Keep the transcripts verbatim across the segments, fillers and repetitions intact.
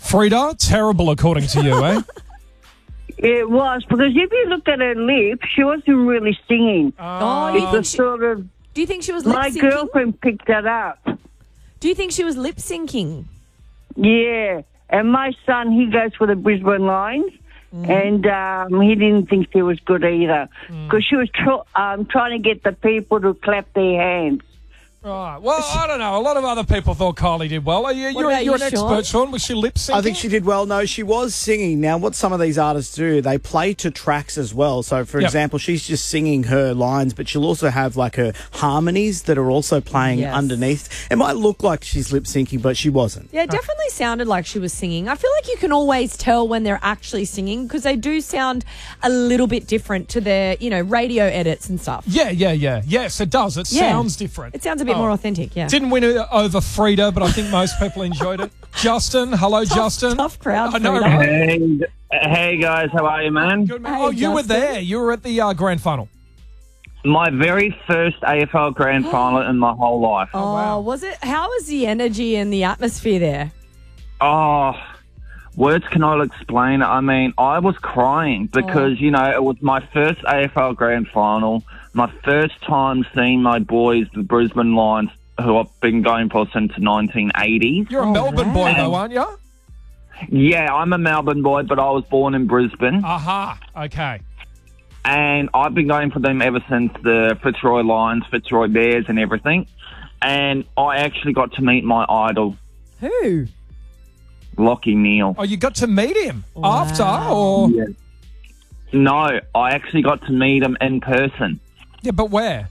Frida, terrible according to you, eh? It was, because if you look at her lips, she wasn't really singing. Oh, you It think was she, sort of, do you think she was lip my syncing? girlfriend picked that up. Do you think she was lip syncing? Yeah. And my son, he goes for the Brisbane Lions. Mm. And um, he didn't think she was good either. Because she was tr- um, trying to get the people to clap their hands. Right. Well, I don't know. A lot of other people thought Kylie did well. Are you, What you're about you're you, an Sean? expert, Sean. Was she lip syncing? I think she did well. No, she was singing. Now, what some of these artists do, they play to tracks as well. So, for Yep. example, she's just singing her lines, but she'll also have like her harmonies that are also playing Yes. underneath. It might look like she's lip syncing, but she wasn't. Yeah, it definitely sounded like she was singing. I feel like you can always tell when they're actually singing because they do sound a little bit different to their, you know, radio edits and stuff. Yeah, yeah, yeah. Yes, it does. It Yeah. sounds different. It sounds a bit Oh. more authentic, yeah. Didn't win it over Frida, but I think most people enjoyed it. Justin, hello, Justin. tough crowd, I know, Frida. right? Hey, hey guys, how are you, man? Good man. Hey, oh, you were Justin. there. You were at the uh, grand final. My very first A F L Grand Final in my whole life. Oh, wow. was it? How was the energy and the atmosphere there? Oh, words cannot explain it. I mean, I was crying because, you know, it was my first A F L Grand Final, my first time seeing my boys, the Brisbane Lions, who I've been going for since the nineteen eighties. You're a Oh, Melbourne boy, wow. though, aren't you? Yeah, I'm a Melbourne boy, but I was born in Brisbane. Aha. Okay. And I've been going for them ever since the Fitzroy Lions, Fitzroy Bears and everything. And I actually got to meet my idol, Who? Lockie Neal. Oh, you got to meet him Wow. after, or Yeah. No, I actually got to meet him in person. yeah, but where?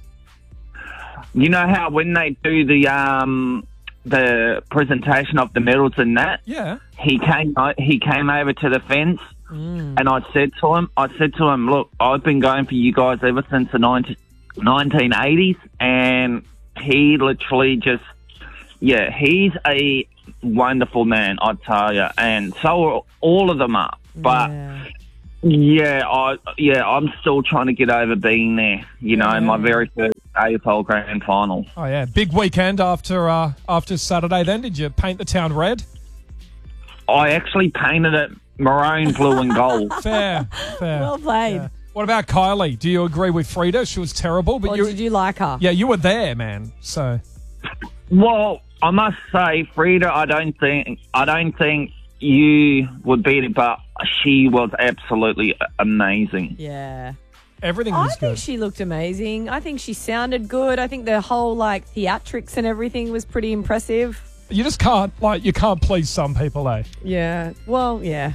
You know how when they do the um the presentation of the medals and that, Yeah. he came o- he came over to the fence, and I said to him, I said to him, look, I've been going for you guys ever since the nineteen eighties, and he literally just, yeah, he's a wonderful man, I tell you, and so are all of them are, but. Yeah. Yeah, I yeah, I'm still trying to get over being there. You know, my very first A F L Grand Final. Oh yeah, big weekend after uh, after Saturday. Then did you paint the town red? I actually painted it maroon, blue, and gold. Fair, fair. Well played. Yeah. What about Kylie? Do you agree with Frida? She was terrible, but Or you, did you like her? yeah, you were there, man. So Well, I must say, Frida, I don't think I don't think you would beat it, but she was absolutely amazing. Yeah. everything I was think good. she looked amazing. I think she sounded good. I think the whole like theatrics and everything was pretty impressive. You just can't like you can't please some people, eh? Yeah. Well, yeah.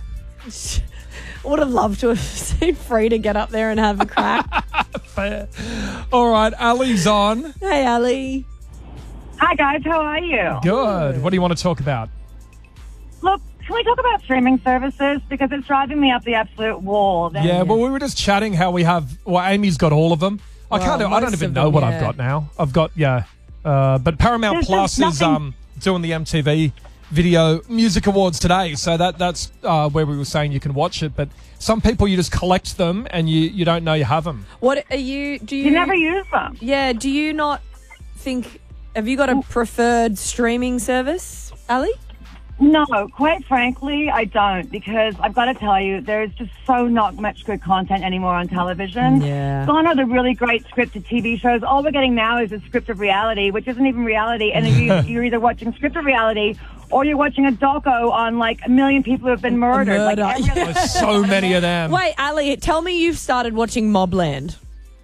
I would have loved to have seen Frida get up there and have a crack. Fair. All right, Ali's on. Hey, Ali. Hi, guys. How are you? Good. What do you want to talk about? Look, can we talk about streaming services? Because it's driving me up the absolute wall. Then- Yeah, well, we were just chatting how we have. Well, Amy's got all of them. I Well, can't. I don't most even of know them, what yeah. I've got now. I've got yeah, uh, but Paramount There's Plus just is nothing- um doing the M T V Video Music Awards today, so that that's uh, where we were saying you can watch it. But some people you just collect them and you you don't know you have them. What are you? Do you? You never use them. Yeah. Do you not think? Have you got a preferred streaming service, Ali? No, quite frankly, I don't, because I've got to tell you, there's just so not much good content anymore on television. Yeah. Gone are the really great scripted T V shows. All we're getting now is a script of reality, which isn't even reality. And you, you're either watching scripted reality or you're watching a doco on like a million people who have been murdered. Like, murder, every other- There's so many of them. Wait, Ali, tell me you've started watching Mobland.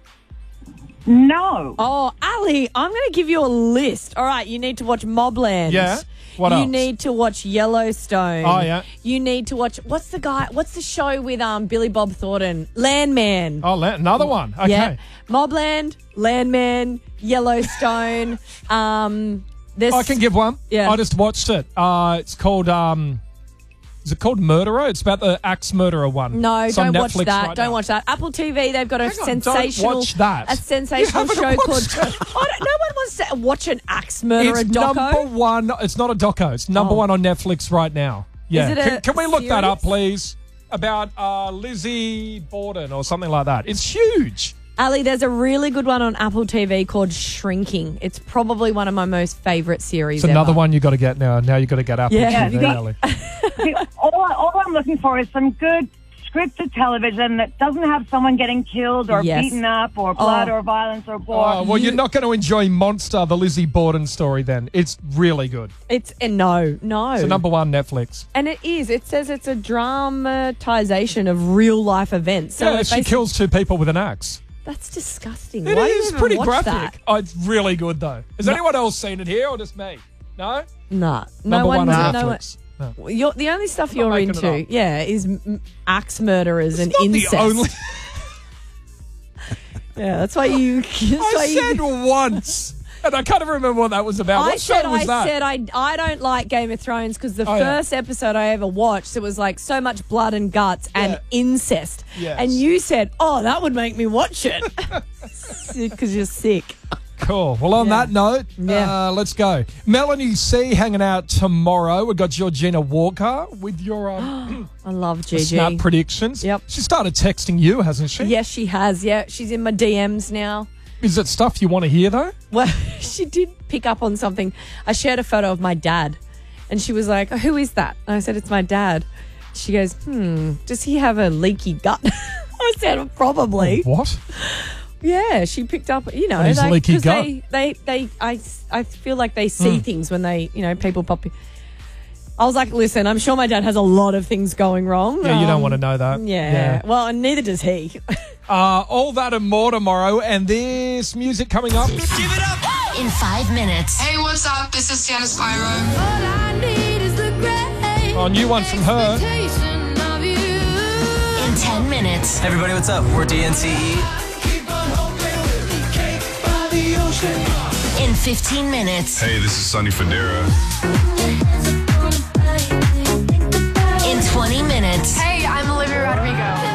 No. Oh, Ali, I'm going to give you a list. All right, you need to watch Mobland. Yeah? What you else? need to watch Yellowstone. Oh, yeah. You need to watch what's the guy? What's the show with um Billy Bob Thornton? Landman. Oh, la- another one. Okay. Yeah. Mobland, Landman, Yellowstone. um, there's I can give one. Yeah. I just watched it. Uh, it's called. Um, is it called Murderer? It's about the axe murderer one. No, It's on don't watch Netflix that. right don't now. watch that. Apple T V, they've got a Hang on, sensational, don't watch that. a sensational You haven't show called. watched it. I don't, no one wants to watch an axe murderer It's doco. number one. It's not a doco. It's number Oh. one on Netflix right now. Yeah. Is it can, a can we look that up, series? please? About uh, Lizzie Borden or something like that. It's huge. Ali, there's a really good one on Apple T V called Shrinking. It's probably one of my most favourite series It's another ever. one you got to get now. Now you got to get Apple Yeah. T V, Yeah, Ali. See, all, all I'm looking for is some good scripted television that doesn't have someone getting killed or Yes. beaten up or blood Oh. or violence or gore. Oh, well, you're not going to enjoy Monster, the Lizzie Borden story then. It's really good. It's uh, no, no. It's the number one Netflix. And it is. It says it's a dramatization of real life events. So yeah, it she basi- kills two people with an axe. That's disgusting. It Why do you is even pretty watch graphic. that? Oh, it's really good, though. Has anyone else seen it here or just me? No? Nah, no Number one one's on no one. Netflix. No. You're, the only stuff not you're making it into, up. yeah, is m- axe murderers and It's not incest. the only... Yeah, that's why you. That's why I you, said once, and I can't even remember what that was about. I What said, show was I that? said, I, I don't like Game of Thrones because the Oh, yeah. first episode I ever watched, it was like so much blood and guts and Yeah. incest. Yes. And you said, oh, that would make me watch it because you're sick. Cool. Well, on Yeah. that note, Yeah. uh, let's go. Melanie C hanging out tomorrow. We've got Georgina Walker with your um, I love Gigi. snap predictions. Yep. She started texting you, hasn't she? Yes, she has. Yeah, she's in my D Ms now. Is it stuff you want to hear, though? Well, she did pick up on something. I shared a photo of my dad, and she was like, oh, who is that? And I said, it's my dad. She goes, hmm, does he have a leaky gut? I said, probably. What? Yeah, she picked up, you know, On his they, leaky 'cause gut? They, they, they, I, I feel like they see Hmm. things when they, you know, people pop. I was like, listen, I'm sure my dad has a lot of things going wrong. Yeah, you don't Um, want to know that. Yeah. Well, and neither does he. Uh, all that and more tomorrow, and this music coming up. Give it up! In five minutes. Hey, what's up? This is Sienna Spyro. Oh, new one from her. In ten minutes. Hey everybody, what's up? We're D N C E. In fifteen minutes. Hey, this is Sonny Fodera. In twenty minutes. Hey, I'm Olivia Rodrigo.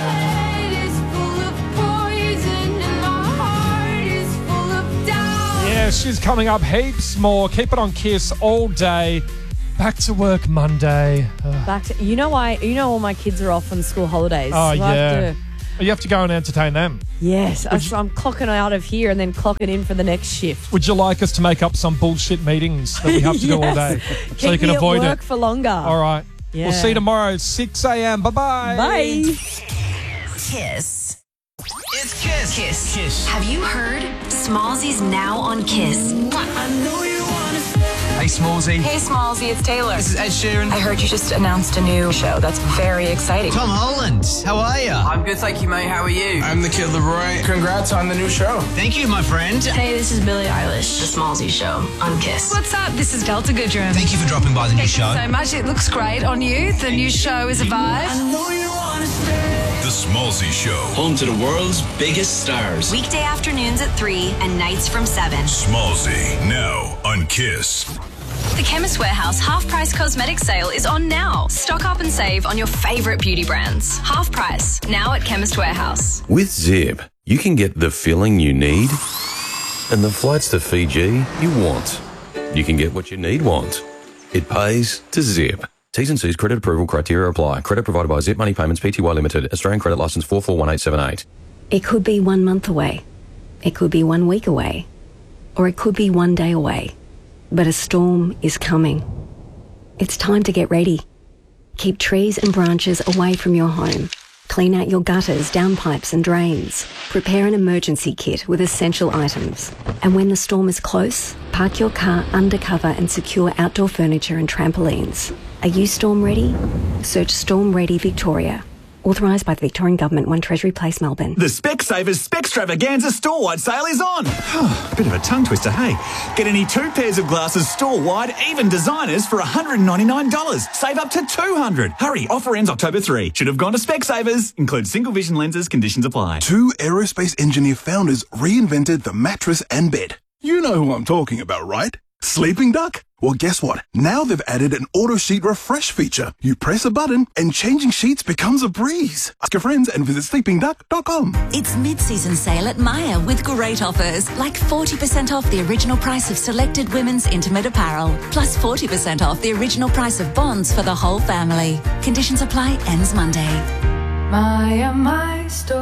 Yeah, she's coming up heaps more. Keep it on Kiss all day. Back to work Monday. Ugh. Back to, you know why? You know all my kids are off on school holidays. Oh, So I have yeah. to- You have to go and entertain them. yes, I- so I'm clocking out of here and then clocking in for the next shift. Would you like us to make up some bullshit meetings that we have to do all Yes. day? Keep So you can me avoid at work it. for longer. All right. Yeah. We'll see you tomorrow, six a.m. Bye-bye. Bye. Kiss. It's Kiss. Kiss. Kiss. Have you heard? Smallsy's now on Kiss. Hey Smallsy. Hey, Smallsy, it's Taylor. This is Ed Sheeran. I heard you just announced a new show. That's very exciting. Tom Holland. How are you? I'm good, thank you, mate. How are you? I'm the Kid Leroy. Congrats on the new show. Thank you, my friend. Hey, this is Billie Eilish. The Smallsy Show on Kiss. What's up? This is Delta Goodrum. Thank you for dropping by the new show. so much. It looks great on you. The new show is a vibe. The Smallsy Show. Home to the world's biggest stars. Weekday afternoons at three and nights from seven. Smallsy, now on Kiss. The Chemist Warehouse half price cosmetic sale is on now. Stock up and save on your favourite beauty brands. Half price, now at Chemist Warehouse. With Zip, you can get the filling you need and the flights to Fiji you want. You can get what you need want. It pays to Zip. T's and C's credit approval criteria apply. Credit provided by Zip Money Payments Pty Limited. Australian credit license four four one eight seven eight. It could be one month away. It could be one week away. Or it could be one day away. But a storm is coming. It's time to get ready. Keep trees and branches away from your home. Clean out your gutters, downpipes and drains. Prepare an emergency kit with essential items. And when the storm is close, park your car under cover and secure outdoor furniture and trampolines. Are you storm ready? Search Storm Ready Victoria. Authorised by the Victorian Government, one Treasury Place, Melbourne. The Specsavers Spextravaganza store-wide sale is on. Bit of a tongue twister, hey. Get any two pairs of glasses store-wide, even designers, for one hundred ninety-nine dollars. Save up to two hundred dollars. Hurry, offer ends October third. Should have gone to Specsavers. Includes single vision lenses, conditions apply. Two aerospace engineer founders reinvented the mattress and bed. You know who I'm talking about, right? Sleeping Duck? Well, guess what? Now they've added an auto sheet refresh feature. You press a button and changing sheets becomes a breeze. Ask your friends and visit sleeping duck dot com. It's mid-season sale at Myer with great offers, like forty percent off the original price of selected women's intimate apparel, plus forty percent off the original price of bonds for the whole family. Conditions apply, ends Monday. Maya, my store.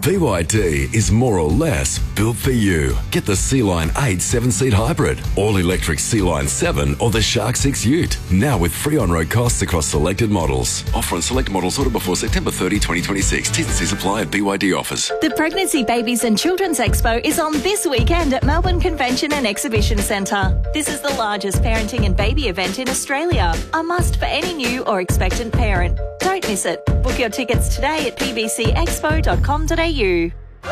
B Y D is more or less built for you. Get the Sea-Line eight seven-seat hybrid, all-electric Sea-Line seven or the Shark six Ute. Now with free on-road costs across selected models. Offer on select models ordered before September thirtieth, twenty twenty-six. T's and C's apply at B Y D offers. The Pregnancy, Babies and Children's Expo is on this weekend at Melbourne Convention and Exhibition Centre. This is the largest parenting and baby event in Australia. A must for any new or expectant parent. Don't miss it. Book your tickets today at p b c expo dot com dot a u.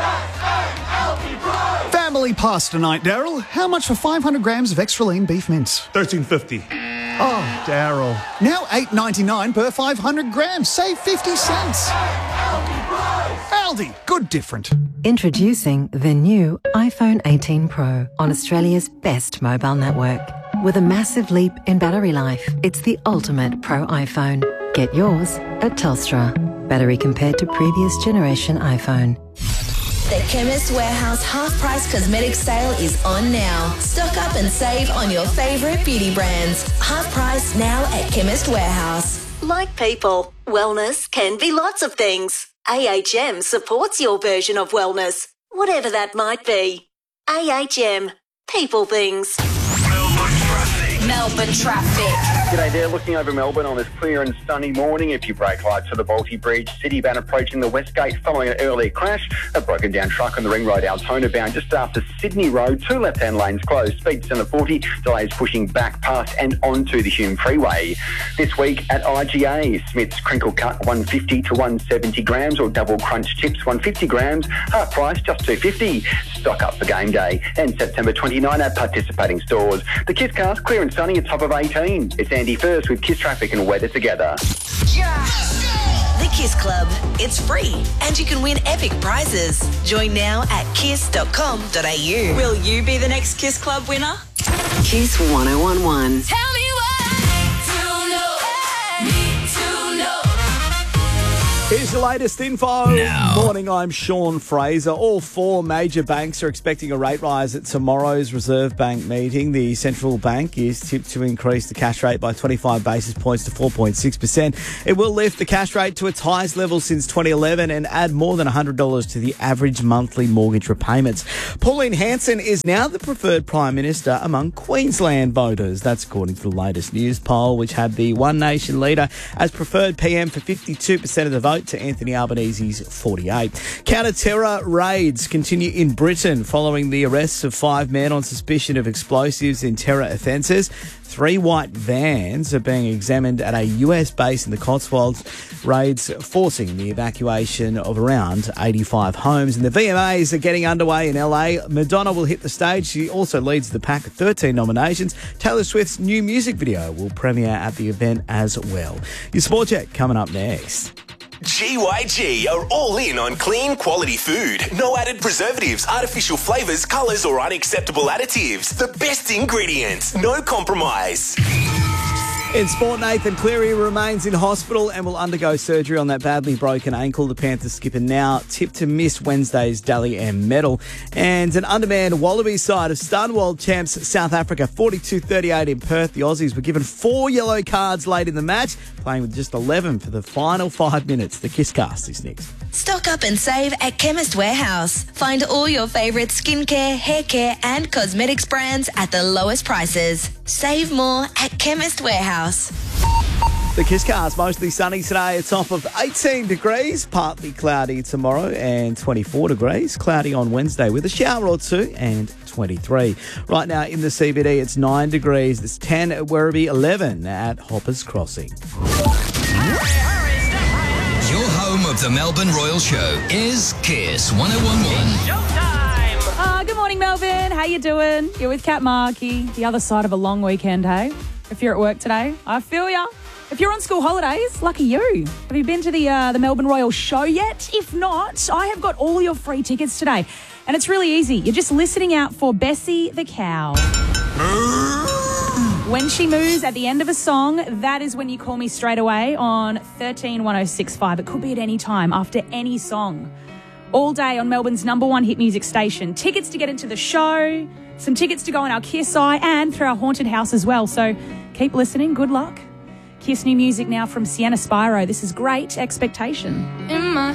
Family pasta night, Daryl. How much for five hundred grams of extra lean beef mince? thirteen fifty. Oh, Daryl. Now eight ninety-nine per five hundred grams. Save fifty cents. Aldi, good different. Introducing the new iPhone eighteen Pro on Australia's best mobile network. With a massive leap in battery life, it's the ultimate Pro iPhone. Get yours at Telstra. Battery compared to previous generation iPhone. The Chemist Warehouse half-price cosmetic sale is on now. Stock up and save on your favourite beauty brands. Half price now at Chemist Warehouse. Like people, wellness can be lots of things. A H M supports your version of wellness, whatever that might be. A H M, people things. Melbourne traffic. G'day there, looking over Melbourne on this clear and sunny morning. A few brake lights for the Balti Bridge. City bound approaching the West Gate following an earlier crash. A broken down truck on the Ring Road Altona bound just after Sydney Road. Two left-hand lanes closed. Speed centre forty. Delays pushing back past and onto the Hume Freeway. This week at I G A, Smith's Crinkle Cut one fifty to one seventy grams or Double Crunch Chips one fifty grams. Half price just two fifty. Stock up for game day. And September twenty-ninth at participating stores. The Kiss Cast clear and sunny, a top of eighteen. It's Andy First with Kiss Traffic and weather together. The Kiss Club. It's free and you can win epic prizes. Join now at kiss dot com dot a u. Will you be the next Kiss Club winner? Kiss one oh one one. Tell me Here's the latest info. Now. Morning, I'm Sean Fraser. All four major banks are expecting a rate rise at tomorrow's Reserve Bank meeting. The central bank is tipped to increase the cash rate by twenty-five basis points to four point six percent. It will lift the cash rate to its highest level since twenty eleven and add more than one hundred dollars to the average monthly mortgage repayments. Pauline Hanson is now the preferred Prime Minister among Queensland voters. That's according to the latest news poll, which had the One Nation leader as preferred P M for fifty-two percent of the vote to Anthony Albanese's forty-eight. Counter-terror raids continue in Britain following the arrests of five men on suspicion of explosives in terror offences. Three white vans are being examined at a U S base in the Cotswolds. Raids forcing the evacuation of around eighty-five homes. And the V M As are getting underway in L A. Madonna will hit the stage. She also leads the pack of thirteen nominations. Taylor Swift's new music video will premiere at the event as well. Your Sport Check coming up next. G Y G are all in on clean, quality food. No added preservatives, artificial flavours, colours or unacceptable additives. The best ingredients, no compromise. In sport, Nathan Cleary remains in hospital and will undergo surgery on that badly broken ankle. The Panthers skipper now tipped to miss Wednesday's Dally M medal. And an undermanned Wallaby side of stunned world champs South Africa forty-two thirty-eight in Perth. The Aussies were given four yellow cards late in the match, playing with just eleven for the final five minutes. The Kiss Cast is next. Stock up and save at Chemist Warehouse. Find all your favourite skincare, hair care and cosmetics brands at the lowest prices. Save more at Chemist Warehouse. The Kiss Cast, mostly sunny today, a top of eighteen degrees, partly cloudy tomorrow and twenty-four degrees, cloudy on Wednesday with a shower or two and twenty-three. Right now in the C B D, it's nine degrees, it's ten at Werribee, eleven at Hoppers Crossing. Your home of the Melbourne Royal Show is Kiss one oh one one. Uh, good morning, Melbourne. How you doing? You're with Kat Markey. The other side of a long weekend, hey? If you're at work today, I feel ya. If you're on school holidays, lucky you. Have you been to the uh, the Melbourne Royal Show yet? If not, I have got all your free tickets today. And it's really easy. You're just listening out for Bessie the cow. When she moves at the end of a song, that is when you call me straight away on thirteen one oh six five. It could be at any time, after any song. All day on Melbourne's number one hit music station. Tickets to get into the show, some tickets to go on our Kiss Eye and through our haunted house as well. So keep listening. Good luck. Kiss new music now from Sienna Spyro. This is Great Expectation. In my